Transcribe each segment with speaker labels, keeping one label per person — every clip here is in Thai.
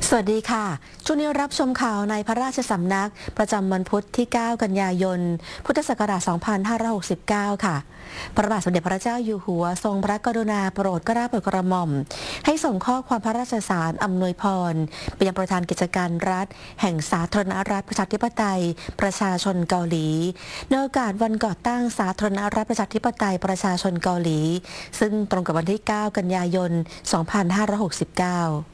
Speaker 1: สวัสดีค่ะช่วงนี้รับชมข่าวในพระราชสำนักประจำวันพุธที่ 9 กันยายน พุทธศักราช 2569 ค่ะ พระบาทสมเด็จพระเจ้าอยู่หัวทรงพระกรุณาโปรดเกล้าโปรดกระหม่อมให้ส่งข้อความพระราชสารอำนวยพรไปยังประธานกิจการรัฐแห่งสาธารณรัฐประชาธิปไตยประชาชนเกาหลีในโอกาสวันก่อตั้งสาธารณรัฐประชาธิปไตยประชาชนเกาหลีซึ่งตรงกับวันที่ 9 กันยายน 2569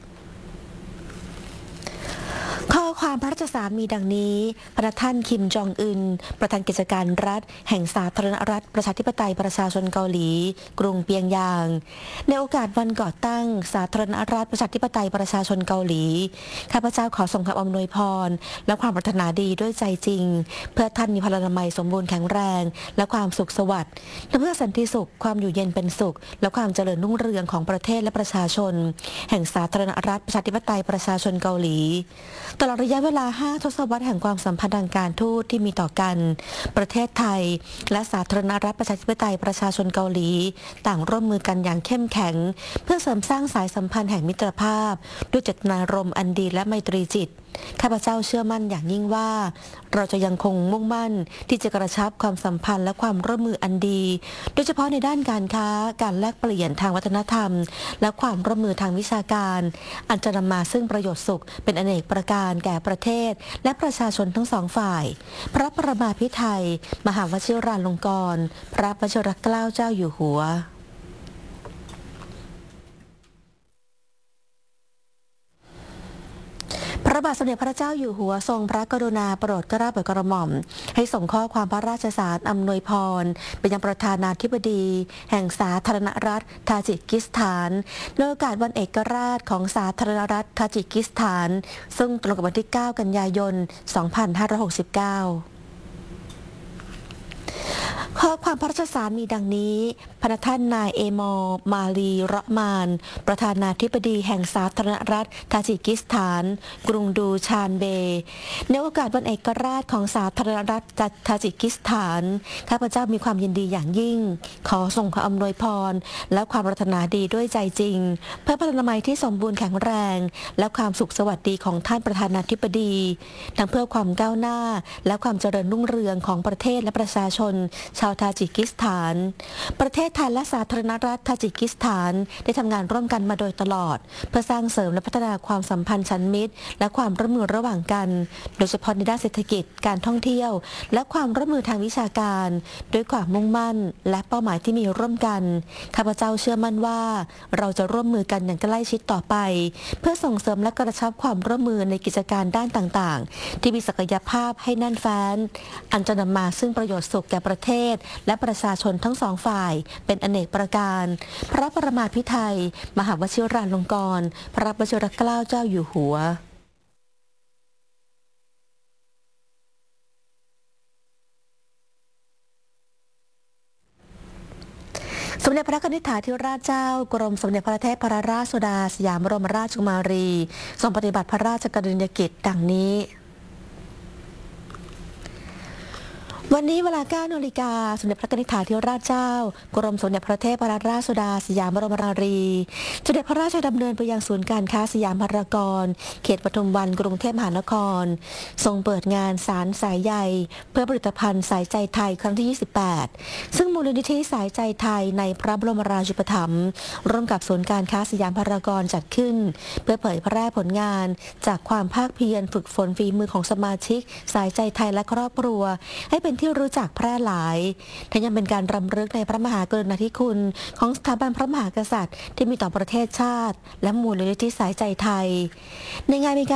Speaker 1: ข้อความพระราชสารมีดังนี้พระท่านคิมจองอึนประธานกิจการรัฐแห่งสาธารณรัฐประชาธิปไตยประชาชนเกาหลีกรุงเปียงยางในโอกาสวันก่อตั้งสาธารณรัฐประชาธิปไตยประชาชนเกาหลีข้าพเจ้าขอส่งคำอำนวยพรและความปรารถนาดีด้วยใจจริงเพื่อท่านมีพลานามัยสมบูรณ์แข็งแรงและความสุขสวัสดิ์และเพื่อสันติสุขความอยู่เย็นเป็นสุขและความเจริญรุ่งเรืองของประเทศและประชาชนแห่งสาธารณรัฐประชาธิปไตยประชาชนเกาหลีตลอดระยะเวลา 5 ทศวรรษแห่งความสัมพันธ์ทางการทูตที่มีต่อกันประเทศไทยและสาธารณรัฐประชาธิปไตยประชาชนเกาหลีต่างร่วมมือกันอย่างเข้มแข็งเพื่อเสริมสร้างสายสัมพันธ์แห่งมิตรภาพด้วยเจตนารมณ์อันดีและไมตรีจิตข้าพเจ้าเชื่อมั่นอย่างยิ่งว่าเราจะยังคงมุ่งมั่นที่จะกระชับความสัมพันธ์และความร่วมมืออันดีโดยเฉพาะในด้านการค้าการแลกเปลี่ยนทางวัฒนธรรมและความร่วมมือทางวิชาการอันจะนำมาซึ่งประโยชน์สุขเป็นอเนกประการแก่ประเทศและประชาชนทั้งสองฝ่ายพระประมาภิไธยมหาวชิราลงกรณ์พระวชิรเกล้าเจ้าอยู่หัวพระบาทสมเด็จพระเจ้าอยู่หัวทรงพระกรุณาโปรดเกล้าโปรดกระหม่อมให้ส่งข้อความพระราชสารอำนวยพรไปยังประธานาธิบดีแห่งสาธารณรัฐทาจิกิสถานในโอกาสวันเอกราชของสาธารณรัฐทาจิกิสถานซึ่งตรงกับวันที่ 9 กันยายน 2569ข้อความพระราชสารมีดังนี้พระท่านนายเอมอลมาลีเราะมานประธานาธิบดีแห่งสาธารณรัฐทาจิกิสถานกรุงดูชานเบในโอกาสวันเอกราชของสาธารณรัฐทาจิกิสถานข้าพเจ้ามีความยินดีอย่างยิ่งขอส่งความอำนวยพรและความปรารถนาดีด้วยใจจริงเพื่อพลานามัยที่สมบูรณ์แข็งแรงและความสุขสวัสดีของท่านประธานาธิบดีทั้งเพื่อความก้าวหน้าและความเจริญรุ่งเรืองของประเทศและประชาชนชาวทาจิกิสถานประเทศไทยและสาธารณรัฐทาจิกิสถานได้ทำงานร่วมกันมาโดยตลอดเพื่อสร้างเสริมและพัฒนาความสัมพันธ์ชั้นมิตรและความร่วมมือระหว่างกันโดยเฉพาะในด้านเศรษฐกิจการท่องเที่ยวและความร่วมมือทางวิชาการด้วยความมุ่งมั่นและเป้าหมายที่มีร่วมกันข้าพเจ้าเชื่อมั่นว่าเราจะร่วมมือกันอย่างใกล้ชิดต่อไปเพื่อส่งเสริมและกระชับความร่วมมือในกิจการด้านต่างๆที่มีศักยภาพให้แน่นแฟ้นอันจะนำมาซึ่งประโยชน์สุขแก่ประเทศและประชาชนทั้งสองฝ่ายเป็นอเนกประการพระประมาภิไธยมหาวชิราลงกรณ์พระวชิรเกล้าเจ้าอยู่หัวสมเด็จพระนิธิถาธิราชเจ้ากรมสมเด็จพระเทพรัตนราชสุดาสยามบรมราชกุมารีทรงปฏิบัติพระราชกรณียกิจดังนี้วันนี้เวลา 9 นาฬิกาสมเด็จพระนิธิถาธิราชเจ้ากรมสมเด็จพระเทพรัตนราชสุดาสยามบรมรารีเสด็จพระราชดำเนินไปยังศูนย์การค้าสยามพารากอนเขตปทุมวันกรุงเทพมหานครทรงเปิดงานสารสายใยเพื่อผลิตภัณฑ์สายใจไทยครั้งที่ 28 ซึ่งมูลนิธิสายใจไทยในพระบรมราชูปถัมภ์ร่วมกับศูนย์การค้าสยามพารากอนจัดขึ้นเพื่อเผยแพร่ผลงานจากความภาคเพียรฝึกฝนฝีมือของสมาชิกสายใจไทยและครอบครัวให้เป็นที่รู้จักแพร่หลายทั้งยังเป็นการรำลึกในพระมหากรุณาธิคุณของสถาบันพระมหากษัตริย์ที่มีต่อประเทศชาติและมูลนิธิสายใจไทยในงานมีการ